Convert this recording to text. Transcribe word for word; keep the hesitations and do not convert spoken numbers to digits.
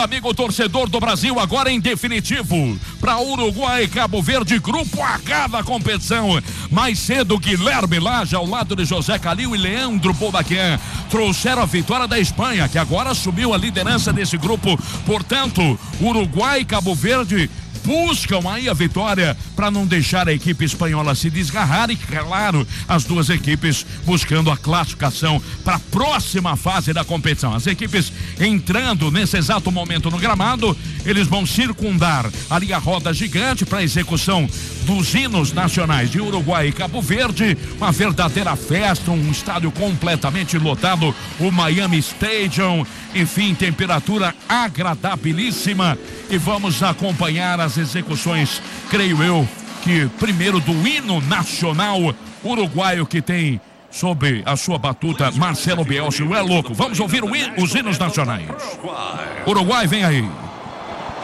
Amigo torcedor do Brasil, agora em definitivo, para Uruguai e Cabo Verde, grupo H da competição. Mais cedo, Guilherme Lage, ao lado de José Calil e Leandro Bobaquian, trouxeram a vitória da Espanha, que agora assumiu a liderança desse grupo. Portanto, Uruguai e Cabo Verde buscam aí a vitória para não deixar a equipe espanhola se desgarrar e, claro, as duas equipes buscando a classificação para a próxima fase da competição. As equipes entrando nesse exato momento no gramado, eles vão circundar ali a roda gigante para a execução dos hinos nacionais de Uruguai e Cabo Verde, uma verdadeira festa, um estádio completamente lotado, o Miami Stadium, enfim, temperatura agradabilíssima, e vamos acompanhar as execuções, creio eu, que primeiro do hino nacional uruguaio, que tem sob a sua batuta Marcelo Bielsa. É louco, vamos ouvir o hino, os hinos nacionais. Uruguai, vem aí.